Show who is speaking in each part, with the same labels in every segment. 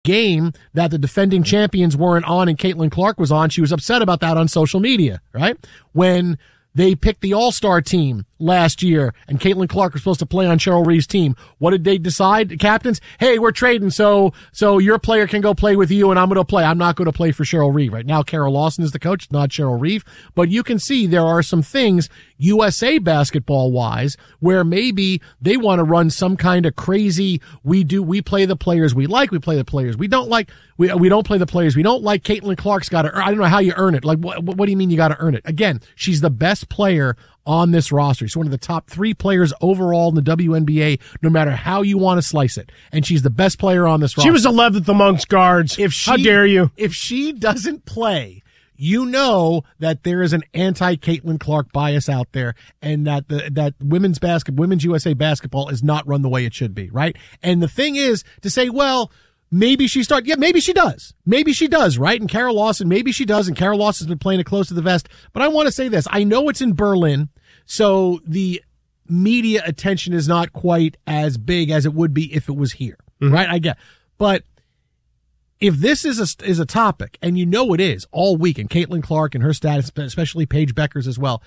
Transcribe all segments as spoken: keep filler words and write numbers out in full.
Speaker 1: game that the defending champions weren't on and Caitlin Clark was on, she was upset about that on social media, right? When they picked the all-star team last year and Caitlin Clark was supposed to play on Cheryl Reeve's team. What did they decide, the captains? Hey, we're trading, so so your player can go play with you and I'm going to play. I'm not going to play for Cheryl Reeve. Right now, Carol Lawson is the coach, not Cheryl Reeve. But you can see there are some things U S A basketball-wise where maybe they want to run some kind of crazy, we do, we play the players we like, we play the players we don't like, we we don't play the players we don't like. Caitlin Clark's got to, I don't know how you earn it. Like, what, what do you mean you got to earn it? Again, she's the best player on this roster. She's one of the top three players overall in the W N B A, no matter how you want to slice it. And she's the best player on this roster.
Speaker 2: She was eleventh amongst guards. If she, how dare you?
Speaker 1: If she doesn't play, you know that there is an anti-Caitlin Clark bias out there, and that the, that women's basketball, women's U S A basketball is not run the way it should be, right? And the thing is to say, well, maybe she starts. Yeah, maybe she does. Maybe she does, right? And Carol Lawson, maybe she does. And Carol Lawson's been playing it close to the vest. But I want to say this. I know it's in Berlin, so the media attention is not quite as big as it would be if it was here, mm-hmm. right? I get. But if this is a, is a topic, and you know it is all week, and Caitlin Clark and her status, especially Paige Beckers as well,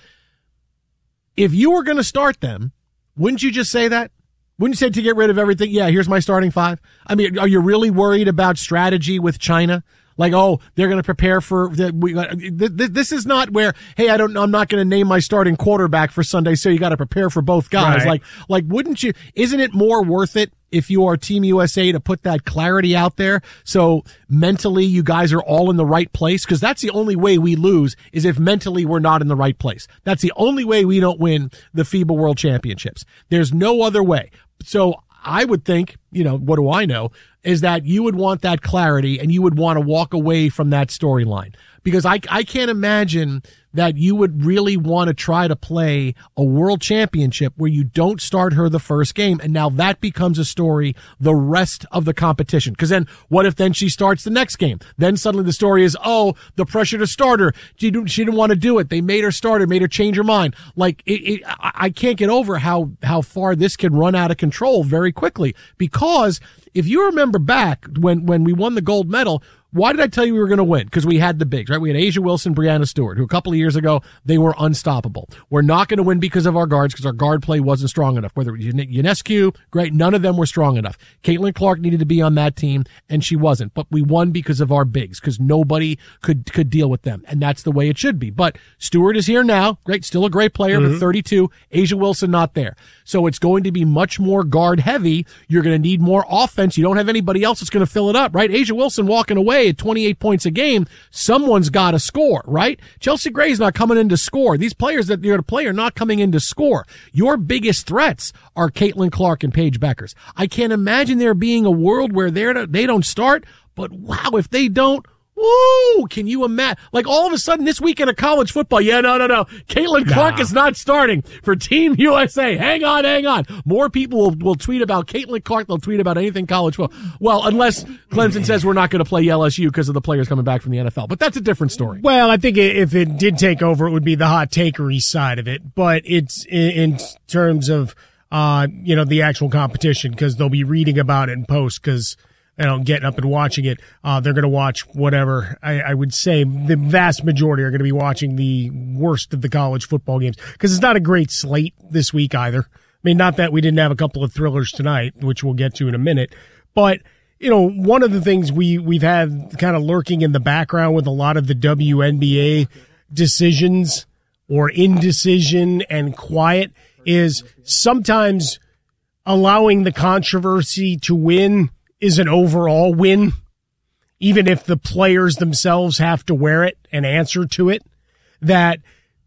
Speaker 1: if you were going to start them, wouldn't you just say that? Wouldn't you say to get rid of everything? Yeah, here's my starting five. I mean, are you really worried about strategy with China? Like, oh, they're going to prepare for the, we, this is not where, hey, I don't, I'm not going to name my starting quarterback for Sunday, so you got to prepare for both guys.
Speaker 2: Right.
Speaker 1: Like, like, wouldn't you, isn't it more worth it if you are Team U S A to put that clarity out there so mentally you guys are all in the right place? Because that's the only way we lose, is if mentally we're not in the right place. That's the only way we don't win the FIBA World Championships. There's no other way. So I would think, you know, what do I know, is that you would want that clarity and you would want to walk away from that storyline. Because I, I can't imagine that you would really want to try to play a world championship where you don't start her the first game. And now that becomes a story the rest of the competition. Because then what if then she starts the next game? Then suddenly the story is, oh, the pressure to start her. She didn't, she didn't want to do it. They made her start her, made her change her mind. Like, it, it, I can't get over how, how far this can run out of control very quickly. Because if you remember back when, when we won the gold medal, why did I tell you we were going to win? Because we had the bigs, right? We had A'ja Wilson, Brianna Stewart, who a couple of years ago, they were unstoppable. We're not going to win because of our guards, because our guard play wasn't strong enough. Whether it was Ionescu, great, none of them were strong enough. Caitlin Clark needed to be on that team, and she wasn't. But we won because of our bigs, because nobody could could deal with them, and that's the way it should be. But Stewart is here now, great, still a great player, mm-hmm. but thirty-two. A'ja Wilson not there. So it's going to be much more guard heavy. You're going to need more offense. You don't have anybody else that's going to fill it up, right? A'ja Wilson walking away at twenty-eight points a game, someone's got to score, right? Chelsea Gray's not coming in to score. These players that you're going to play are not coming in to score. Your biggest threats are Caitlin Clark and Paige Beckers. I can't imagine there being a world where they're, they don't start, but wow, if they don't, woo, can you imagine? Like all of a sudden this weekend of college football, yeah, no, no, no. Caitlin Clark nah. is not starting for Team U S A. Hang on, hang on. More people will, will tweet about Caitlin Clark. They'll tweet about anything college football. Well, unless Clemson says we're not going to play L S U because of the players coming back from the N F L. But that's a different story.
Speaker 2: Well, I think if it did take over, it would be the hot takery side of it. But it's in terms of, uh, you know, the actual competition, because they'll be reading about it in post, because you know, getting up and watching it, uh, they're going to watch whatever. I, I would say the vast majority are going to be watching the worst of the college football games, because it's not a great slate this week either. I mean, not that we didn't have a couple of thrillers tonight, which we'll get to in a minute, but you know, one of the things we, we've had kind of lurking in the background with a lot of the W N B A decisions or indecision and quiet is sometimes allowing the controversy to win is an overall win, even if the players themselves have to wear it and answer to it. That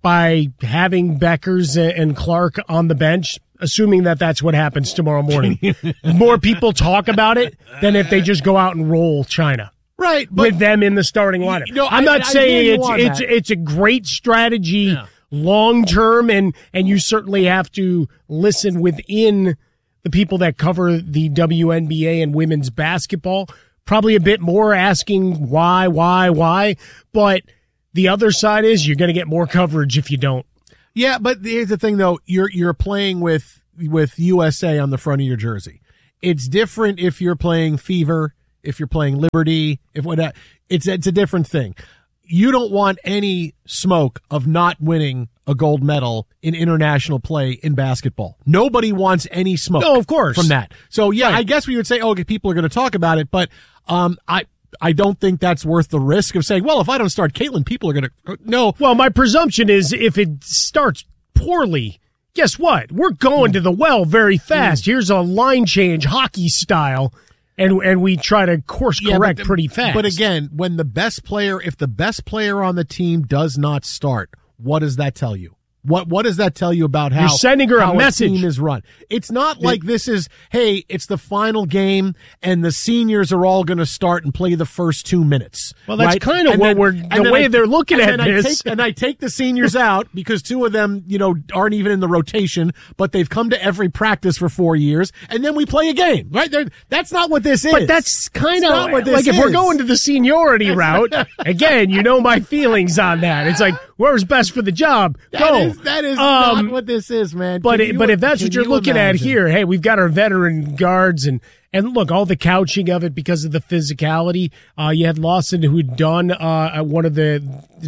Speaker 2: by having Beckers and Clark on the bench, assuming that that's what happens tomorrow morning, more people talk about it than if they just go out and roll China.
Speaker 1: Right.
Speaker 2: But with them in the starting lineup.
Speaker 1: You know,
Speaker 2: I'm not
Speaker 1: I,
Speaker 2: saying
Speaker 1: I
Speaker 2: it's, it's, it's a great strategy
Speaker 1: yeah.
Speaker 2: long term, and, and you certainly have to listen within the people that cover the W N B A and women's basketball, probably a bit more asking why, why, why. But the other side is you're going to get more coverage if you don't.
Speaker 1: Yeah, but here's the thing, though. You're you're playing with with U S A on the front of your jersey. It's different if you're playing Fever if you're playing Liberty, if what it's it's a different thing. You don't want any smoke of not winning a gold medal in international play in basketball. Nobody wants any smoke.
Speaker 2: No, of course.
Speaker 1: From that. So yeah,
Speaker 2: Right.
Speaker 1: I guess we would say, oh, okay, people are going to talk about it, but um, I I don't think that's worth the risk of saying, well, if I don't start Caitlin, people are going to no.
Speaker 2: Well, my presumption is if it starts poorly, guess what? We're going to the well very fast.
Speaker 1: Mm.
Speaker 2: Here's a line change, hockey style, and and we try to course
Speaker 1: Yeah,
Speaker 2: correct
Speaker 1: but-
Speaker 2: pretty fast.
Speaker 1: But again, when the best player, if the best player on the team does not start, what does that tell you? What what does that tell you about how
Speaker 2: You're sending her a
Speaker 1: how
Speaker 2: message.
Speaker 1: team is run? It's not like this is, hey, it's the final game and the seniors are all going to start and play the first two minutes.
Speaker 2: Well, that's
Speaker 1: right?
Speaker 2: kind of
Speaker 1: And
Speaker 2: what
Speaker 1: then-
Speaker 2: we're
Speaker 1: and
Speaker 2: the
Speaker 1: then
Speaker 2: way
Speaker 1: I-
Speaker 2: they're looking
Speaker 1: and
Speaker 2: at
Speaker 1: then I
Speaker 2: this.
Speaker 1: take, and I take the seniors out because two of them, you know, aren't even in the rotation, but they've come to every practice for four years, and then we play a game. Right? They're, that's not what this is.
Speaker 2: But that's kind
Speaker 1: It's not
Speaker 2: of
Speaker 1: what this
Speaker 2: like if we're
Speaker 1: is.
Speaker 2: going to the seniority route. Again, you know my feelings on that. It's like whoever's best for the job,
Speaker 1: That
Speaker 2: go.
Speaker 1: is, that is
Speaker 2: Um,
Speaker 1: not what this is, man.
Speaker 2: But
Speaker 1: Can
Speaker 2: it,
Speaker 1: you-
Speaker 2: but if that's
Speaker 1: can
Speaker 2: what you're
Speaker 1: you
Speaker 2: looking at
Speaker 1: imagine?
Speaker 2: here, hey, we've got our veteran guards and and look, all the couching of it because of the physicality. Uh, you had Lawson who'd done uh, at one of the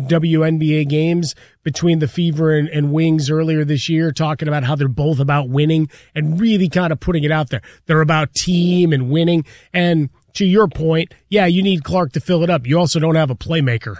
Speaker 2: W N B A games between the Fever and, and Wings earlier this year, talking about how they're both about winning and really kind of putting it out there. They're about team and winning. And to your point, yeah, you need Clark to fill it up. You also don't have a playmaker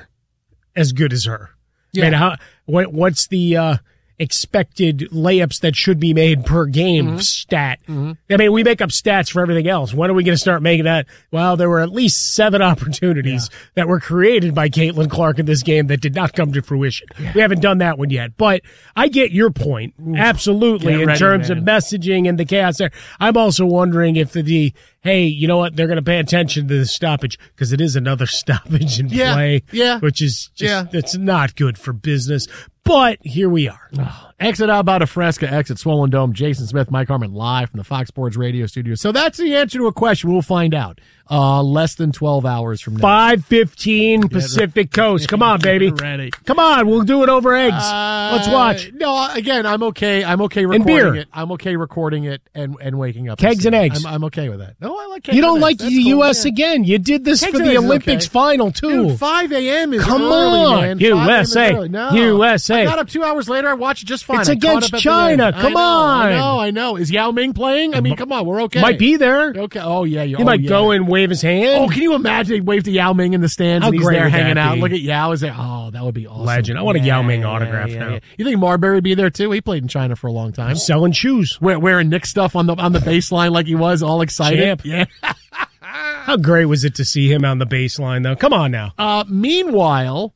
Speaker 2: as good as her.
Speaker 1: Yeah.
Speaker 2: I mean, how, what, what's the uh, expected layups that should be made per game
Speaker 1: Mm-hmm.
Speaker 2: stat? I mean, we make up stats for everything else. When are we going to start making that? Well, there were at least seven opportunities that were created by Caitlin Clark in this game that did not come to fruition. We haven't done that one yet. But I get your point. Absolutely.
Speaker 1: Get
Speaker 2: in
Speaker 1: ready,
Speaker 2: terms
Speaker 1: man.
Speaker 2: of messaging and the chaos there. I'm also wondering if the, the hey, you know what? They're going to pay attention to the stoppage because it is another stoppage in
Speaker 1: Yeah,
Speaker 2: play.
Speaker 1: yeah.
Speaker 2: Which is just,
Speaker 1: Yeah.
Speaker 2: it's not good for business. But here we are.
Speaker 1: Exit out about a Fresca, exit Swollen Dome. Jason Smith, Mike Harmon, live from the Fox Sports Radio studio. So that's the answer to a question. We'll find out uh, less than twelve hours from now.
Speaker 2: five fifteen Pacific Coast. Come on, baby.
Speaker 1: Get ready.
Speaker 2: Come on, we'll do it over eggs.
Speaker 1: Uh,
Speaker 2: Let's watch.
Speaker 1: No, again, I'm okay. I'm okay
Speaker 2: And
Speaker 1: recording
Speaker 2: beer.
Speaker 1: it. I'm okay recording it and, and waking up.
Speaker 2: Kegs
Speaker 1: seeing
Speaker 2: and
Speaker 1: it.
Speaker 2: eggs.
Speaker 1: I'm, I'm okay with that. No, I like kegs
Speaker 2: You don't
Speaker 1: and
Speaker 2: like
Speaker 1: eggs.
Speaker 2: the
Speaker 1: That's
Speaker 2: U
Speaker 1: cool,
Speaker 2: S
Speaker 1: yeah.
Speaker 2: again. You did this
Speaker 1: Kegs
Speaker 2: for
Speaker 1: and
Speaker 2: the
Speaker 1: eggs is
Speaker 2: Olympics
Speaker 1: okay.
Speaker 2: final, too.
Speaker 1: Dude, five a.m. is
Speaker 2: Come
Speaker 1: early,
Speaker 2: on.
Speaker 1: man.
Speaker 2: U
Speaker 1: five a.m. is
Speaker 2: S A.
Speaker 1: early. No.
Speaker 2: U S A.
Speaker 1: I got up two hours later. I watched it just fine.
Speaker 2: It's
Speaker 1: I caught
Speaker 2: against
Speaker 1: up at the
Speaker 2: China.
Speaker 1: end.
Speaker 2: Come
Speaker 1: I know,
Speaker 2: on.
Speaker 1: I know, I know. Is Yao Ming playing? I mean, come on. We're okay.
Speaker 2: Might be there.
Speaker 1: Okay. Oh, yeah. You
Speaker 2: He
Speaker 1: oh,
Speaker 2: might
Speaker 1: yeah.
Speaker 2: go and wave his hand.
Speaker 1: Oh, can you imagine? He waved to Yao Ming in the stands
Speaker 2: How
Speaker 1: and he's
Speaker 2: great
Speaker 1: there
Speaker 2: would that
Speaker 1: hanging out.
Speaker 2: be?
Speaker 1: Look at Yao. Is there? Oh, that would be awesome.
Speaker 2: Legend. I want a Yao Ming autograph now.
Speaker 1: You think Marbury would be there too? He played in China for a long time.
Speaker 2: Selling shoes.
Speaker 1: We- Wearing Nick stuff on the on the baseline like he was, all excited.
Speaker 2: Champ.
Speaker 1: Yeah.
Speaker 2: How great was it to see him on the baseline, though? Come on now.
Speaker 1: Uh, meanwhile,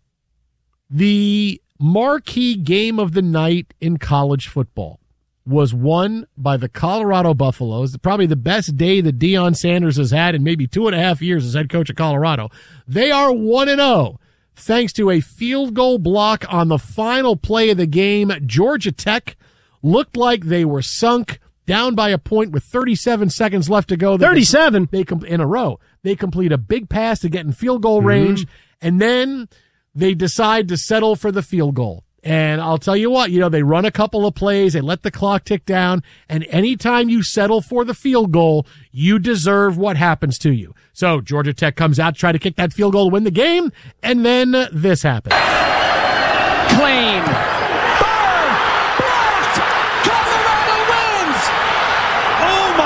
Speaker 1: the marquee game of the night in college football was won by the Colorado Buffaloes. Probably the best day that Deion Sanders has had in maybe two and a half years as head coach of Colorado. They are one and oh thanks to a field goal block on the final play of the game. Georgia Tech looked like they were sunk, down by a point with thirty-seven seconds left to go. They-
Speaker 2: thirty-seven.
Speaker 1: They com- in a row. They complete a big pass to get in field goal range, and then they decide to settle for the field goal. And I'll tell you what, you know, they run a couple of plays, they let the clock tick down, and anytime you settle for the field goal, you deserve what happens to you. So Georgia Tech comes out to try to kick that field goal to win the game, and then uh, this happens.
Speaker 3: Claim. Ball. Blocked. Colorado wins. Oh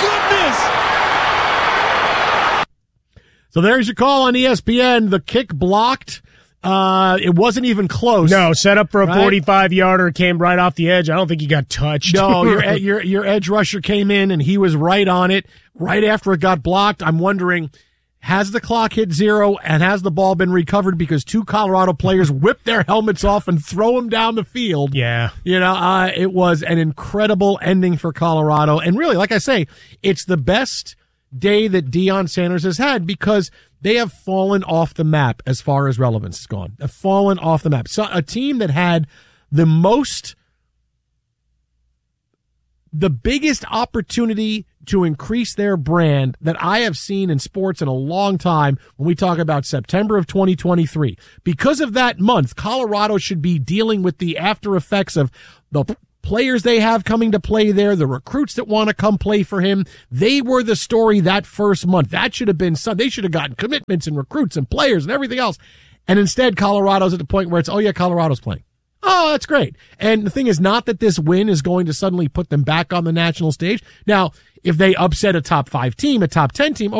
Speaker 3: my goodness.
Speaker 1: So there's your call on E S P N. The kick blocked. Uh, it wasn't even close.
Speaker 2: No, set up for a
Speaker 1: Right?
Speaker 2: forty-five yarder, came right off the edge. I don't think he got touched.
Speaker 1: No, your, your your edge rusher came in and he was right on it right after it got blocked. I'm wondering, has the clock hit zero and has the ball been recovered because two Colorado players whipped their helmets off and throw them down the field?
Speaker 2: Yeah.
Speaker 1: You know, uh, it was an incredible ending for Colorado. And really, like I say, it's the best day that Deion Sanders has had because they have fallen off the map as far as relevance has gone. Have fallen off the map. So a team that had the most, the biggest opportunity to increase their brand that I have seen in sports in a long time when we talk about September of twenty twenty-three. Because of that month, Colorado should be dealing with the after effects of the players they have coming to play there, the recruits that want to come play for him. They were the story that first month. That should have been some, they should have gotten commitments and recruits and players and everything else. And instead, Colorado's at the point where it's, oh yeah, Colorado's playing. Oh, that's great. And the thing is not that this win is going to suddenly put them back on the national stage. Now, if they upset a top five team, a top ten team,